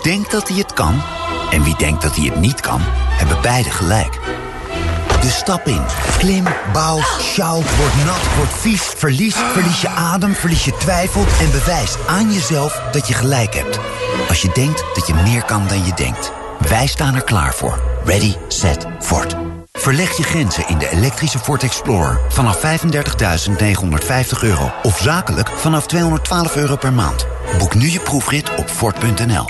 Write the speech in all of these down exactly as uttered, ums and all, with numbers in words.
denkt dat hij het kan en wie denkt dat hij het niet kan, hebben beide gelijk. Dus stap in. Klim, bouw, sjouw, word nat, word vies, verlies, verlies je adem, verlies je twijfel en bewijs aan jezelf dat je gelijk hebt. Als je denkt dat je meer kan dan je denkt. Wij staan er klaar voor. Ready, set, Ford. Verleg je grenzen in de elektrische Ford Explorer vanaf vijfendertigduizend negenhonderdvijftig euro. Of zakelijk vanaf tweehonderdtwaalf euro per maand. Boek nu je proefrit op Ford punt n l.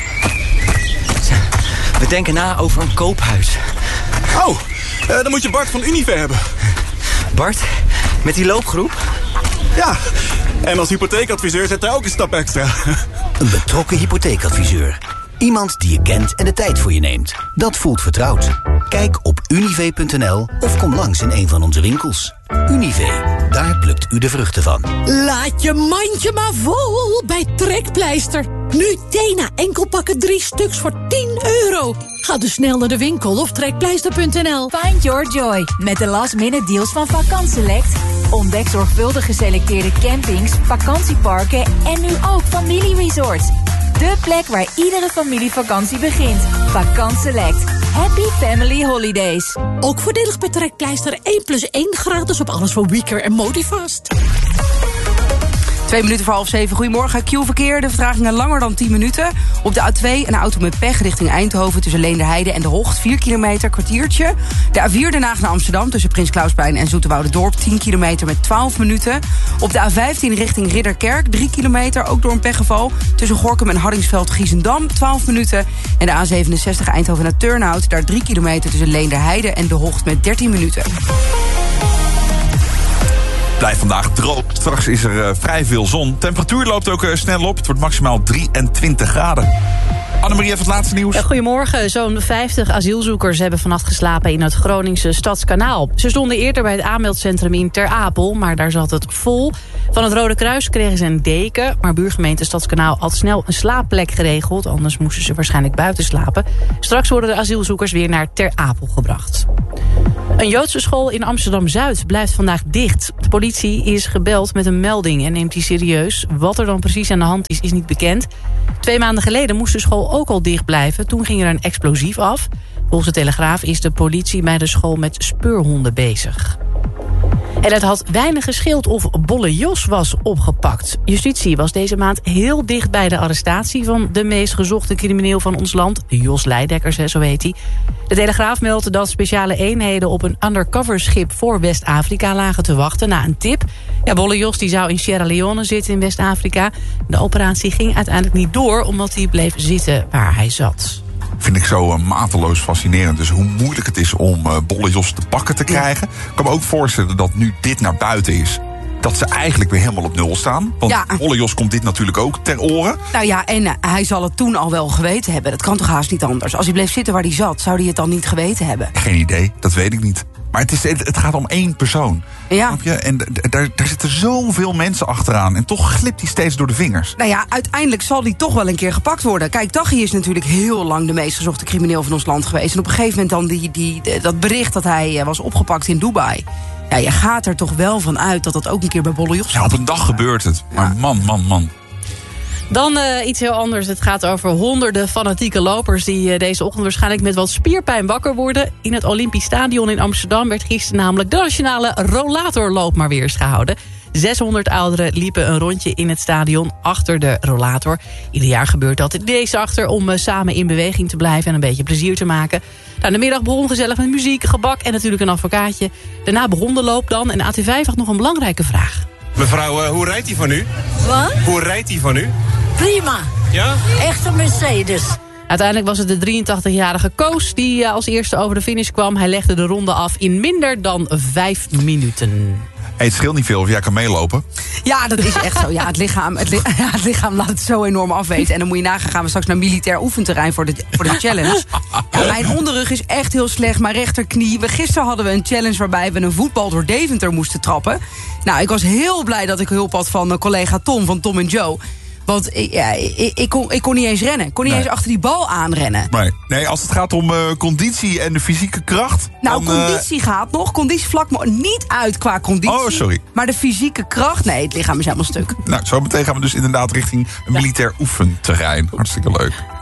We denken na over een koophuis. Oh, uh, dan moet je Bart van Unive hebben. Bart, met die loopgroep? Ja, en als hypotheekadviseur zet hij ook een stap extra. Een betrokken hypotheekadviseur. Iemand die je kent en de tijd voor je neemt. Dat voelt vertrouwd. Kijk op unive punt n l of kom langs in een van onze winkels. Unive, daar plukt u de vruchten van. Laat je mandje maar vol bij Trekpleister. Nu Tena enkelpakken drie stuks voor tien euro. Ga dus snel naar de winkel of trekpleister punt n l. Find your joy met de last minute deals van Vakant Select. Ontdek zorgvuldig geselecteerde campings, vakantieparken en nu ook familieresorts. De plek waar iedere familievakantie begint. Vakant Select. Happy Family Holidays. Ook voordelig bij Trekpleister één plus één gratis op alles voor Weeker en Modifast. Twee minuten voor half zeven. Goedemorgen. Q-verkeer. De vertragingen langer dan tien minuten. Op de A twee een auto met pech richting Eindhoven tussen Leenderheide en De Hocht. vier kilometer, kwartiertje. De A vier Den Haag naar Amsterdam tussen Prins Klausplein en Zoeterwoude-dorp. tien kilometer met twaalf minuten. Op de A vijftien richting Ridderkerk. drie kilometer, ook door een pechgeval. Tussen Gorinchem en Hardingsveld-Giessendam. twaalf minuten. En de A zevenenzestig Eindhoven naar Turnhout. Daar drie kilometer tussen Leenderheide en De Hocht met dertien minuten. Blijft vandaag droog. Straks is er uh, vrij veel zon. Temperatuur loopt ook uh, snel op. Het wordt maximaal drieëntwintig graden. Annemarie, even het laatste nieuws. Ja, goedemorgen. Zo'n vijftig asielzoekers hebben vannacht geslapen in het Groningse Stadskanaal. Ze stonden eerder bij het aanmeldcentrum in Ter Apel, maar daar zat het vol. Van het Rode Kruis kregen ze een deken, maar buurgemeente Stadskanaal had snel een slaapplek geregeld. Anders moesten ze waarschijnlijk buiten slapen. Straks worden de asielzoekers weer naar Ter Apel gebracht. Een Joodse school in Amsterdam-Zuid blijft vandaag dicht. De politie is gebeld met een melding en neemt die serieus. Wat er dan precies aan de hand is, is niet bekend. Twee maanden geleden moest de school ook al dicht blijven. Toen ging er een explosief af. Volgens de Telegraaf is de politie bij de school met speurhonden bezig. En het had weinig gescheeld of Bolle Jos was opgepakt. Justitie was deze maand heel dicht bij de arrestatie van de meest gezochte crimineel van ons land. Jos Leidekkers, zo heet hij. De Telegraaf meldt dat speciale eenheden op een undercover schip voor West-Afrika lagen te wachten na een tip. Ja, Bolle Jos die zou in Sierra Leone zitten in West-Afrika. De operatie ging uiteindelijk niet door omdat hij bleef zitten waar hij zat. Vind ik zo uh, mateloos fascinerend. Dus hoe moeilijk het is om uh, Bolle Jos te pakken te krijgen. Ja. Ik kan me ook voorstellen dat nu dit naar buiten is, dat ze eigenlijk weer helemaal op nul staan. Want ja. Bolle Jos komt dit natuurlijk ook ter oren. Nou ja, en uh, hij zal het toen al wel geweten hebben. Dat kan toch haast niet anders. Als hij bleef zitten waar hij zat, zou hij het dan niet geweten hebben? Geen idee, dat weet ik niet. Maar het, is, het gaat om één persoon. Ja. Snap je? En daar, daar zitten zoveel mensen achteraan. En toch glipt hij steeds door de vingers. Nou ja, uiteindelijk zal hij toch wel een keer gepakt worden. Kijk, Taghi is natuurlijk heel lang de meest gezochte crimineel van ons land geweest. En op een gegeven moment dan die, die, dat bericht dat hij was opgepakt in Dubai. Ja, je gaat er toch wel van uit dat dat ook een keer bij Bolle Jos ja, op een dag gebeurt het. Maar ja. man, man, man. Dan uh, iets heel anders. Het gaat over honderden fanatieke lopers die uh, deze ochtend waarschijnlijk met wat spierpijn wakker worden. In het Olympisch Stadion in Amsterdam werd gisteren namelijk de nationale rollatorloop maar weer eens gehouden. zeshonderd ouderen liepen een rondje in het stadion achter de rollator. Ieder jaar gebeurt dat. Deze achter om uh, samen in beweging te blijven en een beetje plezier te maken. Nou, de middag begon gezellig met muziek, gebak en natuurlijk een advocaatje. Daarna begon de loop dan en A T vijf had nog een belangrijke vraag. Mevrouw, uh, hoe rijdt hij van u? Wat? Hoe rijdt hij van u? Prima. Ja? Echte Mercedes. Uiteindelijk was het de drieëntachtigjarige Koos die als eerste over de finish kwam. Hij legde de ronde af in minder dan vijf minuten. Hey, het scheelt niet veel of jij kan meelopen. Ja, dat is echt zo. Ja, het lichaam, het, li- ja, het lichaam laat het zo enorm afweten. En dan moet je nagaan, gaan we straks naar militair oefenterrein voor de, voor de challenge. Ja, mijn onderrug is echt heel slecht, mijn rechterknie. We, gisteren hadden we een challenge waarbij we een voetbal door Deventer moesten trappen. Nou, ik was heel blij dat ik hulp had van mijn collega Tom van Tom en Joe. Want ja, ik, ik, kon, ik kon niet eens rennen. Ik kon niet nee. eens achter die bal aanrennen. Nee, nee als het gaat om uh, conditie en de fysieke kracht. Nou, dan, conditie uh... gaat nog. Conditie vlak me niet uit qua conditie. Oh, sorry. Maar de fysieke kracht, nee, het lichaam is helemaal stuk. Nou, zo meteen gaan we dus inderdaad richting een militair ja. oefenterrein. Hartstikke leuk.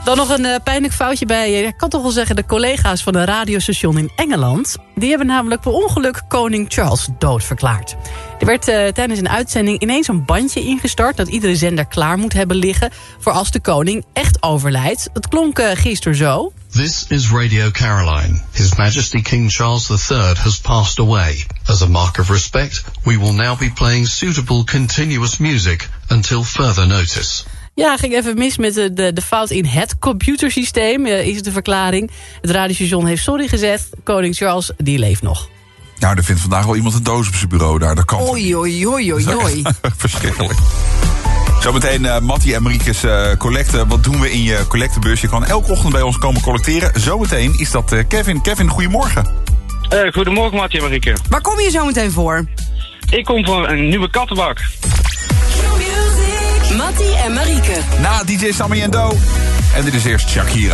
Dan nog een uh, pijnlijk foutje bij, uh, ik kan toch wel zeggen, de collega's van een radiostation in Engeland. Die hebben namelijk per ongeluk koning Charles doodverklaard. Er werd uh, tijdens een uitzending ineens een bandje ingestart dat iedere zender klaar moet hebben liggen voor als de koning echt overlijdt. Het klonk uh, gisteren zo. This is Radio Caroline. His Majesty King Charles the Third has passed away. As a mark of respect, we will now be playing suitable continuous music until further notice. Ja, ging even mis met de, de, de fout in het computersysteem, uh, is de verklaring. Het radiostation heeft sorry gezegd. Koning Charles, die leeft nog. Nou, er vindt vandaag wel iemand een doos op zijn bureau daar. Dat kan. Oei, oei, oei, oei, oei. Verschrikkelijk. Zometeen uh, Mattie en Mariekes uh, collecte. Wat doen we in je collectebus? Je kan elke ochtend bij ons komen collecteren. Zometeen is dat uh, Kevin. Kevin, goedemorgen. Uh, goedemorgen, Mattie en Marieke. Waar kom je zometeen voor? Ik kom voor een nieuwe kattenbak. Mattie en Marieke. Na D J Sammy en Do. En dit is eerst Shakira.